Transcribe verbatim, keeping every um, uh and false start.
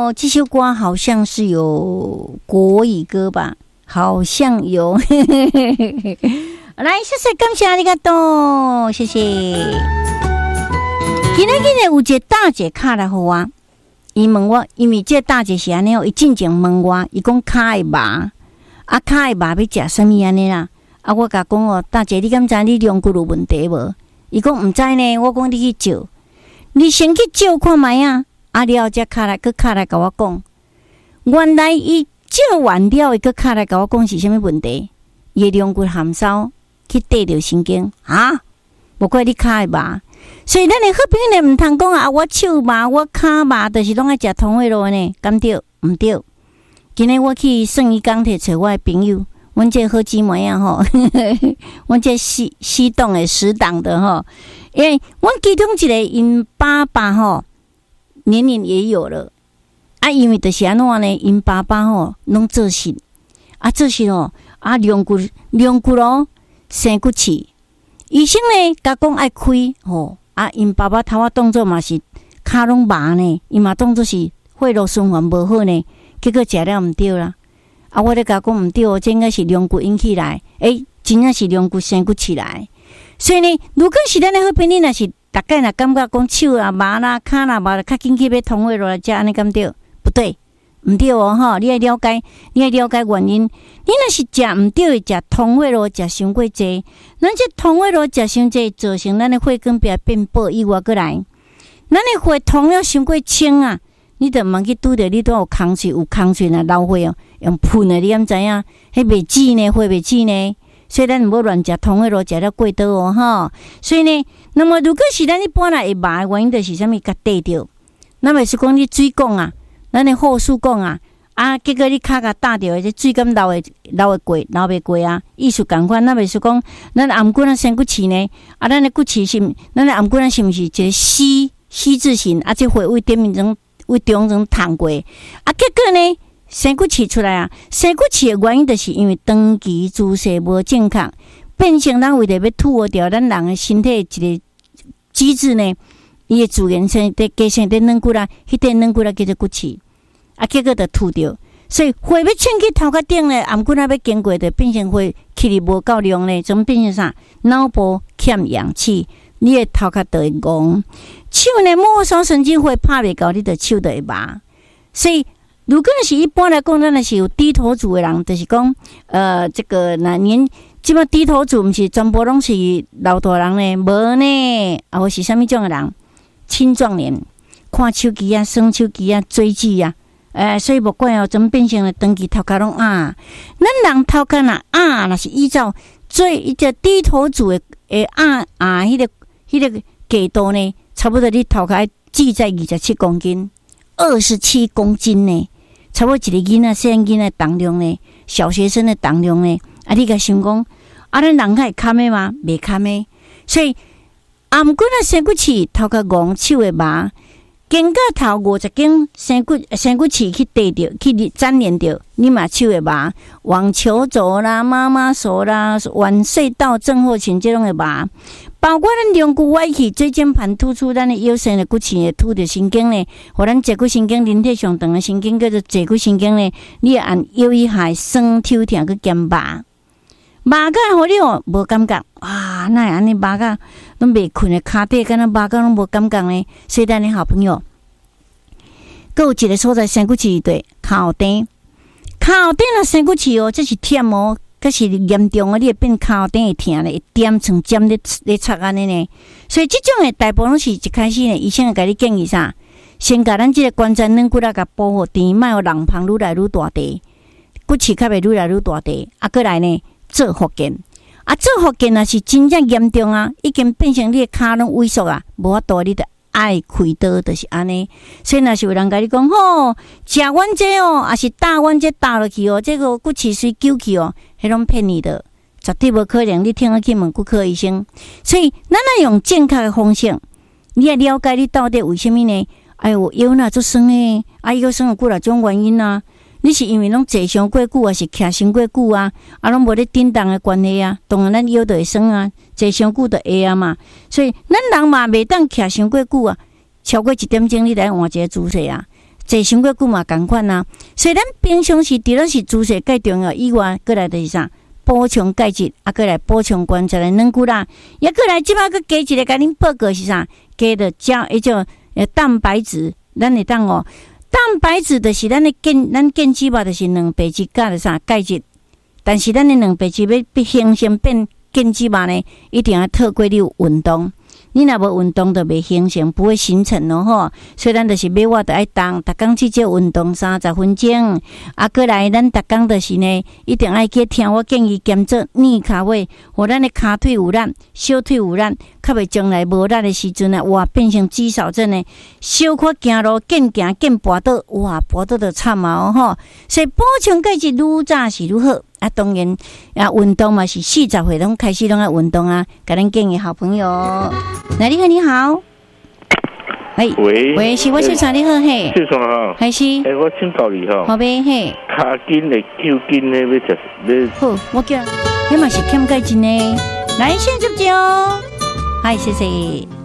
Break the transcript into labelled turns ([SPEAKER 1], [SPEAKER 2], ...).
[SPEAKER 1] 哦，这首歌好像是有国语歌吧？好像有。来，谢谢，感谢你个多，谢谢。今日今日有一个大姐卡来给我，伊问我，因为这大姐是安尼哦，伊进前问我，伊讲卡的肉，啊卡的肉要食什么安尼啦？啊，我甲讲哦，大姐，你敢知你两骨有问题无？伊讲毋知呢，我讲你去照，你先去照看卖啊。啊了才卡来，佮卡来甲我讲，原来伊照完了，伊佮卡来甲我讲是啥物问题？伊两骨含梢去对着神经啊，无怪你卡的肉。所以咱的好朋友呢，毋通讲啊，我手肉、我骹肉，就是拢爱食通血路呢，敢对？毋对。今日我去圣医港摕找我的朋友。阮这好姊妹啊吼，阮这西西栋的死党的吼，因为阮其中一个因爸爸吼年龄也有了啊，因为就是安怎呢？因爸爸吼拢做事啊，做事哦啊，两骨两骨咯，生骨刺，医生呢甲讲爱开吼啊，因爸爸头仔当作嘛是骹拢麻呢，伊嘛当作是血路循环无好呢，结果食了毋对啦。啊！我咧甲讲毋对，这应该是两骨引起来，诶、欸，真正是两骨生骨起来。所以呢，如果是咱的好朋友，若是大概若感觉讲手啊、麻啦、骹啦、麻啦，较紧去要通血落来食，安尼敢对？不对，毋对哦，吼！你要了解，你要了解原因。你若是食毋对，食通血落食伤过济，咱这通血落食伤济，造成咱的血管壁变薄以外过来，咱的血通了伤过清啊！你著毋通去拄着你都有空喙，有空喙若流血哦。用喷的，你敢知影？迄袂止呢，血袂止呢，所以咱毋好乱食通血路，食了过多哦，吼。所以呢，那么如果是咱一般来会麻的原因，就是啥物？甲缀着。那么是讲你水管啊，咱的护士管啊，啊，结果你骹甲搭着，这水敢流会流会过，流袂过啊？意思共款，那么是讲咱颔骨啊生骨刺呢？啊，咱的骨刺是，咱的颔骨啊是毋是一个 C C 字形？啊，这血位点面层为中层通过，啊，结果呢？生骨刺出来啊！生骨刺的原因，就是因为长期姿势无正确，变成咱为了要吐活掉咱人的身体一个机制呢，伊的自然性在加上伫软骨啦，迄块软骨啦叫做骨刺，啊，结果就吐掉。所以血要冲去头壳顶咧，颔骨啊要经过，就变成血气力无够量咧，怎么变成啥？脑部欠氧气，你的头壳就会戆。手呢，末梢神经会拍袂到，你的手就会麻。所以如果是一般来讲，咱是有低头族的人，就是讲，呃，这个那年即摆低头族，毋是全部拢是老大人呢，无呢，啊，或是啥物种的人，青壮年看手机啊、耍手机啊、追剧啊，诶、呃，所以无怪哦，怎么变成了长期头壳拢啊？咱人头壳若啊，若是依照最一个低头族的诶啊啊，迄、那个迄、那个角度呢，差不多你头壳记在二十七公斤、二十七公斤呢。差不多一个囡仔、细囡仔重量呢，小学生的重量呢，啊，你甲想讲，啊，咱人会堪的吗？袂堪的，所以颔骨啊生骨刺，头壳戆，手会麻，经过头五十根生骨生骨刺去缀着，去粘连着，你嘛手会麻，网球肘啦、妈妈手啦、腕隧道症候群这种会麻。包括咱两骨歪去，椎间盘突出，咱的腰身的骨刺的突着神经呢，互咱坐骨神经人体上长的神经叫做坐骨神经呢，你按腰以下酸抽疼去减麻，麻甲互你哦无感觉，哇，那安尼麻甲拢袂困的骹底，敢若麻甲拢无感觉呢。所以咱的好朋友，佫有一个所在生骨刺对骹后顶，骹后顶若生骨刺哦，这是忝哦。可是严重啊！你会变骹后顶会疼咧，会点像尖咧咧插安尼呢。所以即种诶大部分拢是一开始呢，医生会甲你建议啥？先甲咱即个关节软骨啊，甲保护甜，莫有人胖愈来愈大地，骨刺较袂愈来愈大地。啊，过来呢做复健，啊做复健若是真正严重啊，已经变成你诶骹拢萎缩啊，无法度你的。爱开刀就是安尼，所以若是有人甲你讲吼，食阮这哦，也是打阮这打落去哦，这个骨刺水揪去哦，迄拢骗你的，绝对无可能。你听去问骨科医生，所以咱要用正确的方式，你要了解你到底为什么呢？哎呦，腰哪做酸诶，啊，腰酸有几若种原因啊？你是因为拢坐伤过久啊，是徛伤过久啊，啊，拢无咧震动诶关系啊，当然咱腰就会酸啊，坐伤久就会啊嘛。所以咱人嘛袂当徛伤过久啊，超过一点钟你来换一个姿势啊。 坐伤过久嘛同款啊。所以咱平常时除了是注射钙重要以外，过来就是啥？补充钙质，啊，过来补充关节的软骨啦，也过来即摆佫加一个甲恁报告是啥？加的胶，迄种呃蛋白质，咱会当哦。蛋白质就是咱的健，咱健肌吧，就是蛋白质加的啥钙质。但是咱的蛋白质要要形成变健肌吧呢，一定要透过你有运动。你若无运动，就袂形成，不会形成咯吼。所以咱就是要我着爱动，逐工至少运动三十分钟。啊，过来咱逐工就是呢，一定爱去听我建议，兼做练骹位，互咱的骹腿有力，小腿有力，较袂将来无力的时阵啊，哇，变成肌少症呢，小可行路见行见跋倒，哇，跋倒就惨啊吼。所以补充钙质愈早是愈好。啊，当然啊，运动嘛是四十岁拢开始拢爱运动啊。甲咱建议好朋友，来，你好，你好，喂
[SPEAKER 2] 喂
[SPEAKER 1] 喂，是我小川，你好嘿，
[SPEAKER 2] 小川哈，
[SPEAKER 1] 还是？
[SPEAKER 2] 诶，我请教你吼，
[SPEAKER 1] 好呗嘿，
[SPEAKER 2] 骹筋的、脚筋的要食要。
[SPEAKER 1] 好，我叫，迄嘛是欠钙质呢，来先接接哦，嗨，谢谢。